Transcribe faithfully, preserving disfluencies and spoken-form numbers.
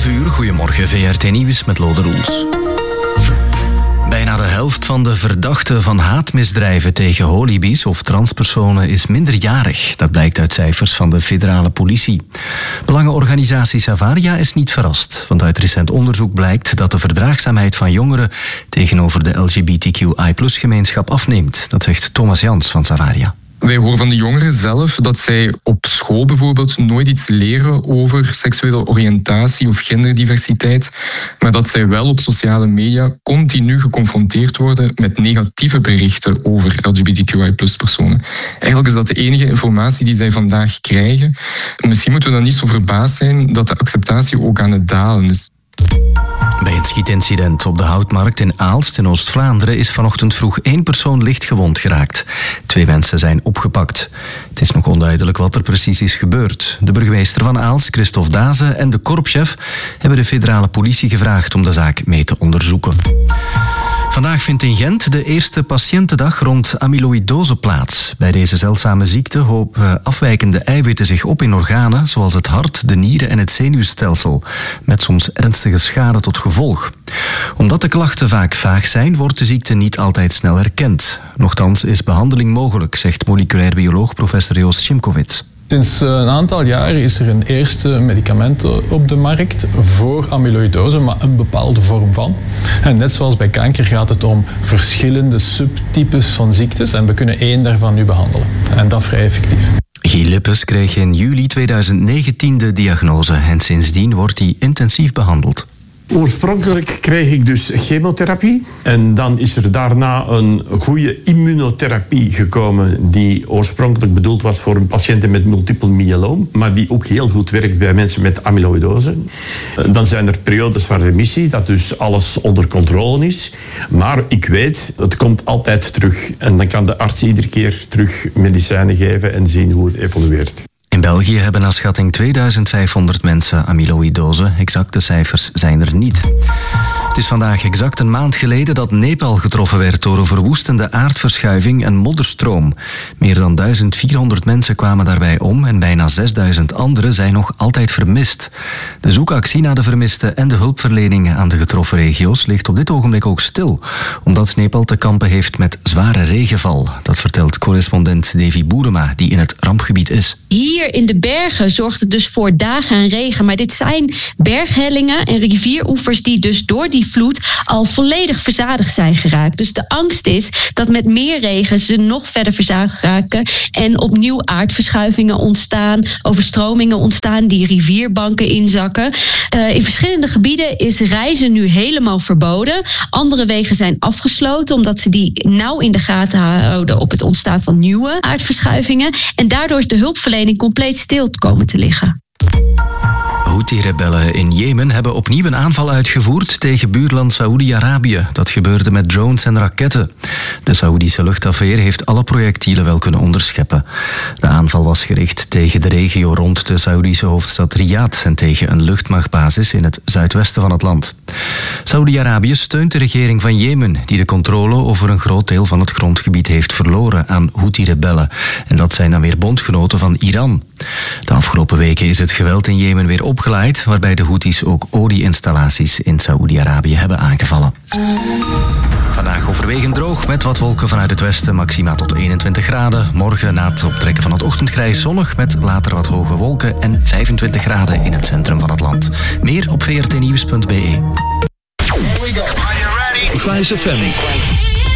uur, goedemorgen, V R T Nieuws met Lode Roels. Bijna de helft van de verdachten van haatmisdrijven tegen holibies of transpersonen is minderjarig. Dat blijkt uit cijfers van de federale politie. Belangenorganisatie Savaria is niet verrast, want uit recent onderzoek blijkt dat de verdraagzaamheid van jongeren tegenover de L G B T Q I plus gemeenschap afneemt. Dat zegt Thomas Jans van Savaria. Wij horen van de jongeren zelf dat zij op school bijvoorbeeld nooit iets leren over seksuele oriëntatie of genderdiversiteit, maar dat zij wel op sociale media continu geconfronteerd worden met negatieve berichten over L G B T Q I plus personen. Eigenlijk is dat de enige informatie die zij vandaag krijgen. Misschien moeten we dan niet zo verbaasd zijn dat de acceptatie ook aan het dalen is. Bij het schietincident op de Houtmarkt in Aalst in Oost-Vlaanderen is vanochtend vroeg één persoon licht gewond geraakt. Twee mensen zijn opgepakt. Het is nog onduidelijk wat er precies is gebeurd. De burgemeester van Aalst, Christophe Dazen, en de korpschef hebben de federale politie gevraagd om de zaak mee te onderzoeken. Vandaag vindt in Gent de eerste patiëntendag rond amyloïdose plaats. Bij deze zeldzame ziekte hopen afwijkende eiwitten zich op in organen zoals het hart, de nieren en het zenuwstelsel, met soms ernstige schade tot gevolg. Omdat de klachten vaak vaag zijn, wordt de ziekte niet altijd snel herkend. Nochtans is behandeling mogelijk, zegt moleculair bioloog professor Joost Szymkowicz. Sinds een aantal jaren is er een eerste medicament op de markt voor amyloïdose, maar een bepaalde vorm van. En net zoals bij kanker gaat het om verschillende subtypes van ziektes en we kunnen één daarvan nu behandelen. En dat vrij effectief. Guy Lippes kreeg in juli tweeduizend negentien de diagnose en sindsdien wordt hij intensief behandeld. Oorspronkelijk kreeg ik dus chemotherapie en dan is er daarna een goede immunotherapie gekomen die oorspronkelijk bedoeld was voor een patiënten met multiple myeloom, maar die ook heel goed werkt bij mensen met amyloïdose. Dan zijn er periodes van remissie, dat dus alles onder controle is, maar ik weet, het komt altijd terug en dan kan de arts iedere keer terug medicijnen geven en zien hoe het evolueert. In België hebben naar schatting tweeduizend vijfhonderd mensen amyloïdose. Exacte cijfers zijn er niet. Het is vandaag exact een maand geleden dat Nepal getroffen werd door een verwoestende aardverschuiving en modderstroom. Meer dan duizend vierhonderd mensen kwamen daarbij om en bijna zesduizend anderen zijn nog altijd vermist. De zoekactie naar de vermisten en de hulpverlening aan de getroffen regio's ligt op dit ogenblik ook stil, omdat Nepal te kampen heeft met zware regenval. Dat vertelt correspondent Davy Boerema, die in het rampgebied is. Hier in de bergen zorgt het dus voor dagen en regen. Maar dit zijn berghellingen en rivieroevers die dus door die vloed al volledig verzadigd zijn geraakt. Dus de angst is dat met meer regen ze nog verder verzadigd raken en opnieuw aardverschuivingen ontstaan, overstromingen ontstaan, die rivierbanken inzakken. Uh, in verschillende gebieden is reizen nu helemaal verboden. Andere wegen zijn afgesloten omdat ze die nauw in de gaten houden op het ontstaan van nieuwe aardverschuivingen. En daardoor is de hulpverlening compleet stil komen te liggen. Houthi-rebellen in Jemen hebben opnieuw een aanval uitgevoerd tegen buurland Saoedi-Arabië. Dat gebeurde met drones en raketten. De Saoedische luchtafweer heeft alle projectielen wel kunnen onderscheppen. De aanval was gericht tegen de regio rond de Saoedische hoofdstad Riyadh en tegen een luchtmachtbasis in het zuidwesten van het land. Saoedi-Arabië steunt de regering van Jemen, die de controle over een groot deel van het grondgebied heeft verloren aan Houthi-rebellen. En dat zijn dan weer bondgenoten van Iran. De afgelopen weken is het geweld in Jemen weer opgeleid, waarbij de Houthis ook olieinstallaties in Saoedi-Arabië hebben aangevallen. Vandaag overwegend droog met wat wolken vanuit het westen, maxima tot eenentwintig graden. Morgen na het optrekken van het ochtendgrijs zonnig met later wat hoge wolken en vijfentwintig graden in het centrum van het land. Meer op v r t nieuws punt b e. Vice F M.